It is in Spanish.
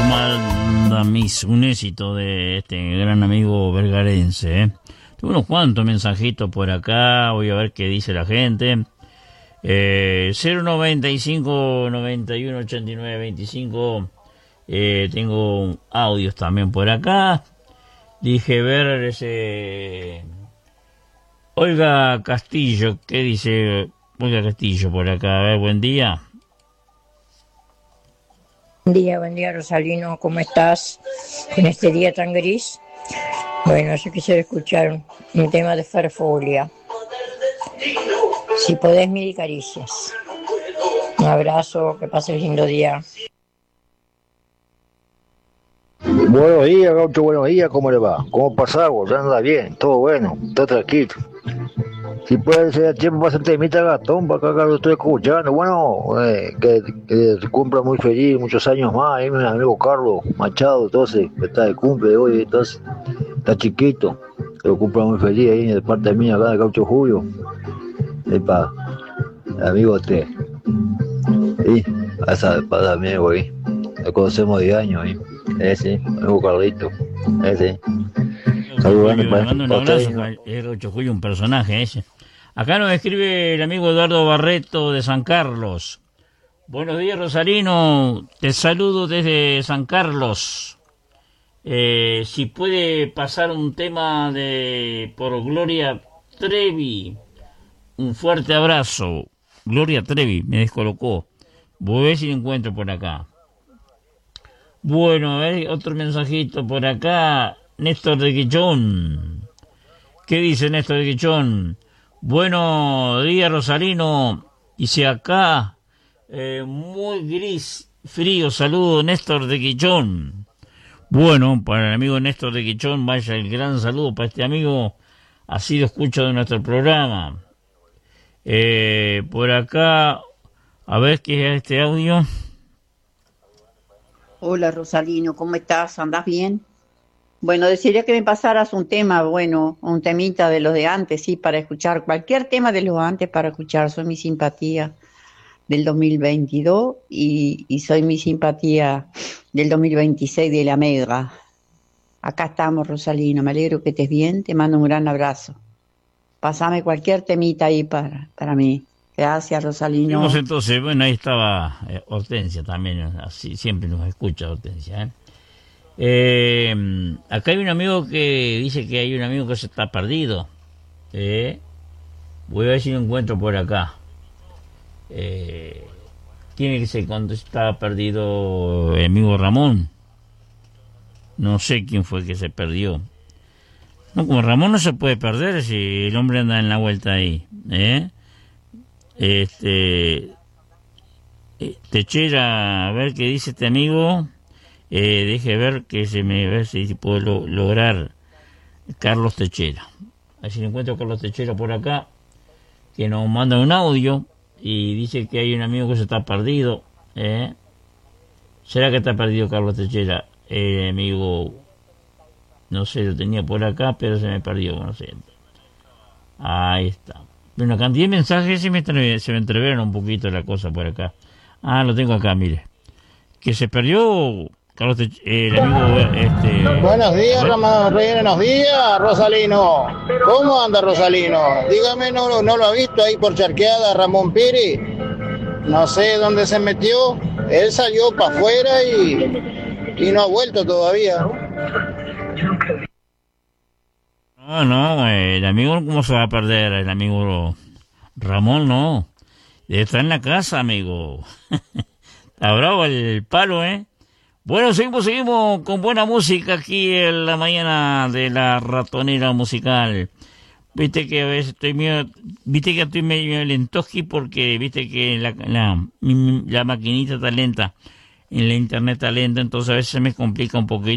manda mis un éxito de este gran amigo vergarense, ¿eh? Tengo unos cuantos mensajitos por acá, voy a ver qué dice la gente. 095 91 89 25. Tengo audios también por acá. Dije ver ese Olga Castillo, ¿qué dice Olga Castillo por acá? A ver, buen día. Buen día Rosalino, ¿cómo estás con este día tan gris? Bueno, yo quisiera escuchar un tema de Farfolia. Si podés, mil caricias. Un abrazo, que pases lindo día. Buenos días, Gaucho, buenos días, ¿cómo le va? ¿Cómo pasamos? ¿Ya anda bien? ¿Todo bueno? ¿Todo tranquilo? Si puede ser tiempo para hacer temita Gastón, para acá lo estoy escuchando. Bueno, que se cumpla muy feliz, muchos años más. Mi amigo Carlos Machado, entonces, que está de cumple hoy, entonces, está chiquito. Que lo cumpla muy feliz ahí de parte mía, acá de Gaucho Julio. Para amigo usted. Sí, para amigo ahí. Lo conocemos de años ahí. Ese, amigo Carlito. Ese. Saludos, le mando un abrazo. Es Gaucho Julio, un personaje ese. Acá nos escribe el amigo Eduardo Barreto de San Carlos. Buenos días, Rosalino. Te saludo desde San Carlos. Si puede pasar un tema por Gloria Trevi. Un fuerte abrazo. Gloria Trevi me descolocó. Voy a ver si lo encuentro por acá. Bueno, a ver, otro mensajito por acá. Néstor de Quichón. ¿Qué dice Néstor de Quichón? Buenos días, Rosalino. Dice acá, muy gris, frío. Saludo, Néstor de Quichón. Bueno, para el amigo Néstor de Quichón, vaya el gran saludo para este amigo. Ha sido escucha de nuestro programa. Por acá, a ver qué es este audio. Hola, Rosalino, ¿cómo estás? ¿Andás bien? Bueno, desearía que me pasaras un tema, un temita de los de antes, sí, para escuchar, cualquier tema de los de antes para escuchar. Soy mi simpatía del 2022 y soy mi simpatía del 2026 de la Mega. Acá estamos, Rosalino, me alegro que estés bien, te mando un gran abrazo. Pásame cualquier temita ahí para mí. Gracias, Rosalino. Vamos entonces, bueno, ahí estaba Hortensia también, así siempre nos escucha Hortensia, ¿eh? Acá hay un amigo que dice que hay un amigo que se está perdido. Voy a ver si lo encuentro por acá. Tiene que ser cuando está perdido el amigo Ramón. No sé quién fue que se perdió. No, como Ramón no se puede perder si el hombre anda en la vuelta ahí. Techera, a ver qué dice este amigo. Deje ver que ver si puedo lograr Carlos Techera. A ver si encuentro a Carlos Techera por acá, que nos manda un audio y dice que hay un amigo que se está perdido. ¿Será que está perdido Carlos Techera? Amigo, no sé, lo tenía por acá, pero se me perdió, no sé. Ahí está. Una cantidad de mensajes se me entreveron un poquito la cosa por acá. Lo tengo acá, mire. Que se perdió Carlos el amigo Buenos días, buenos días, Rosalino. ¿Cómo anda, Rosalino? Dígame, ¿no lo ha visto ahí por Charqueada Ramón Piri? No sé dónde se metió. Él salió para afuera y no ha vuelto todavía. No, el amigo, ¿cómo se va a perder? El amigo Ramón, no. Debe estar en la casa, amigo. Está bravo el palo, ¿eh? Bueno, seguimos con buena música aquí en la mañana de la ratonera musical. Viste que a veces estoy medio lentoji porque viste que la maquinita está lenta, en la internet está lenta, entonces a veces se me complica un poquito.